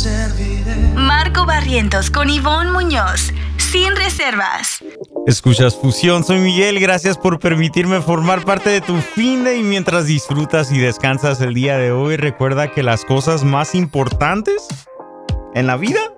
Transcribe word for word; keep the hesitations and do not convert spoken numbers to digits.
Marco Barrientos con Ivonne Muñoz, sin reservas. Escuchas Fusión, soy Miguel, gracias por permitirme formar parte de tu finde y mientras disfrutas y descansas el día de hoy, recuerda que las cosas más importantes en la vida